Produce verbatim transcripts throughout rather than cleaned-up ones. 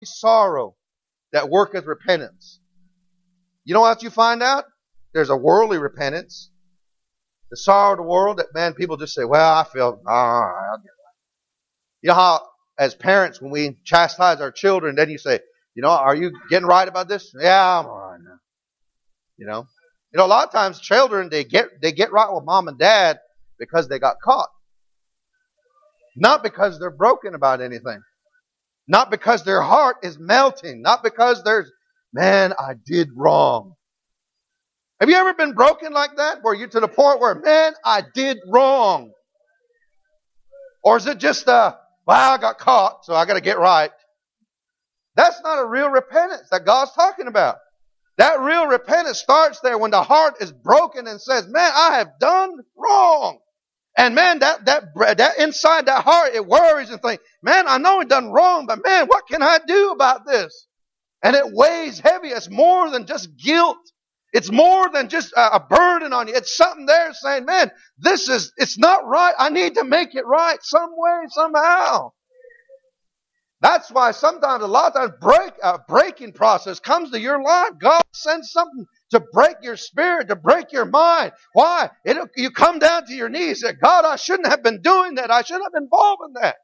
sorrow that worketh repentance. You know what you find out? There's a worldly repentance. The sorrow of the world that, man, people just say, well, I feel, ah, I'll get right. You know how, as parents, when we chastise our children, then you say, you know, are you getting right about this? Yeah, I'm all right now. You know? You know, a lot of times children, they get, they get right with mom and dad because they got caught. Not because they're broken about anything. Not because their heart is melting. Not because there's, man, I did wrong. Have you ever been broken like that? Where you're to the point where, man, I did wrong. Or is it just, uh, well, I got caught, so I got to get right. That's not a real repentance that God's talking about. That real repentance starts there when the heart is broken and says, man, I have done wrong. And man, that, that, that inside that heart, it worries and thinks, man, I know I've done wrong, but man, what can I do about this? And it weighs heavy. It's more than just guilt. It's more than just a burden on you. It's something there saying, man, this is, it's not right. I need to make it right some way, somehow. That's why sometimes, a lot of times, break, a breaking process comes to your life. God sends something to break your spirit, to break your mind. Why? It, you come down to your knees and say, God, I shouldn't have been doing that. I shouldn't have been involved in that.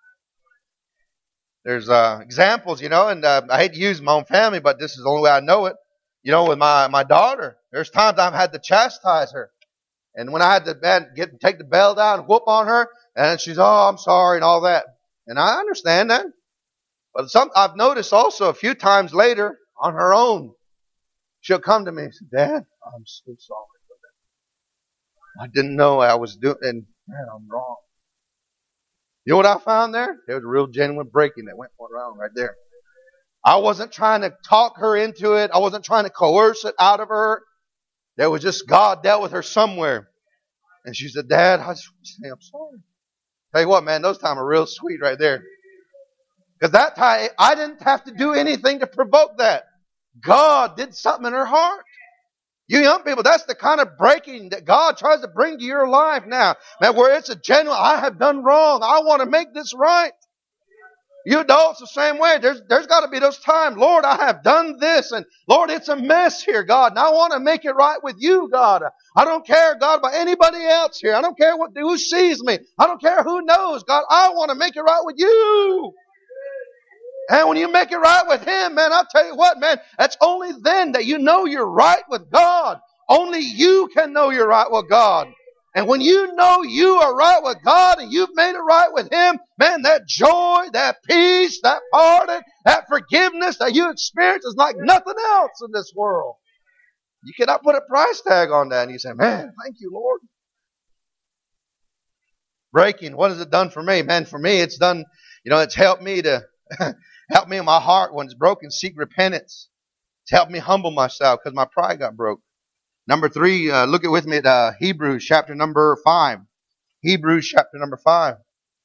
There's uh, examples, you know, and uh, I hate to use my own family, but this is the only way I know it. You know, with my, my daughter, there's times I've had to chastise her. And when I had to man, get take the belt out and whoop on her, and she's, oh, I'm sorry, and all that. And I understand that. But some I've noticed also a few times later, on her own, she'll come to me and say, Dad, I'm so sorry for that. I didn't know I was doing, and man, I'm wrong. You know what I found there? There was a real genuine breaking that went around right there. I wasn't trying to talk her into it. I wasn't trying to coerce it out of her. There was just God dealt with her somewhere. And she said, Dad, I just want to say I'm sorry. Tell you what, man, those times are real sweet right there. Because that time, I didn't have to do anything to provoke that. God did something in her heart. You young people, that's the kind of breaking that God tries to bring to your life now. Man, where it's a genuine, I have done wrong. I want to make this right. You adults the same way. There's, there's got to be those times, Lord, I have done this, and Lord, it's a mess here, God, and I want to make it right with you, God. I don't care, God, about anybody else here. I don't care what, who sees me. I don't care who knows, God. I want to make it right with you. And when you make it right with Him, man, I'll tell you what, man, that's only then that you know you're right with God. Only you can know you're right with God. And when you know you are right with God and you've made it right with Him, man, that joy, that peace, that pardon, that forgiveness that you experience is like nothing else in this world. You cannot put a price tag on that. And you say, man, thank you, Lord. Breaking, what has it done for me? Man, for me, it's done, you know, it's helped me to, help me in my heart when it's broken, seek repentance. It's helped me humble myself because my pride got broke. Number three, uh, look at with me at uh, Hebrews chapter number five. Hebrews chapter number five.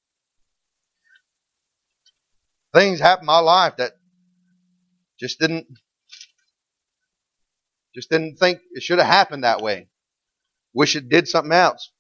Things happened in my life that just didn't, just didn't think it should have happened that way. Wish it did something else.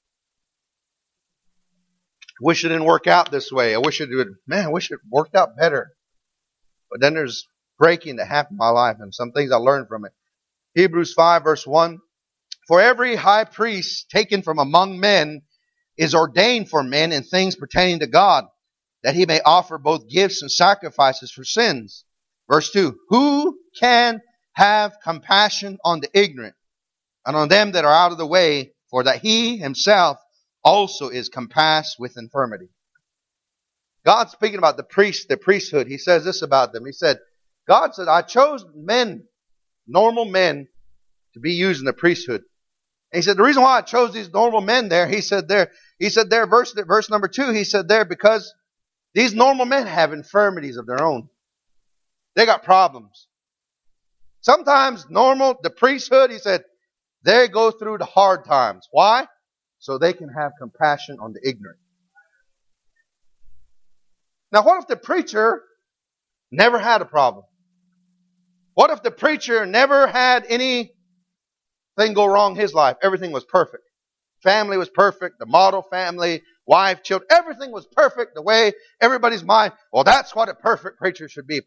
Wish it didn't work out this way. I wish it would, man, I wish it worked out better. But then there's breaking that happened in my life and some things I learned from it. Hebrews five verse one. For every high priest taken from among men is ordained for men in things pertaining to God, that he may offer both gifts and sacrifices for sins. Verse two. Who can have compassion on the ignorant and on them that are out of the way, for that he himself also is compassed with infirmity. God's speaking about the priest, the priesthood. He says this about them. He said, God said, I chose men, normal men, to be used in the priesthood. And he said, the reason why I chose these normal men there, he said there, he said there, verse, verse number two, he said there, because these normal men have infirmities of their own. They got problems. Sometimes normal, the priesthood, he said, they go through the hard times. Why? So they can have compassion on the ignorant. Now what if the preacher never had a problem? What if the preacher never had anything go wrong in his life? Everything was perfect. Family was perfect. The model family wife, children. Everything was perfect the way everybody's mind. Well, that's what a perfect preacher should be.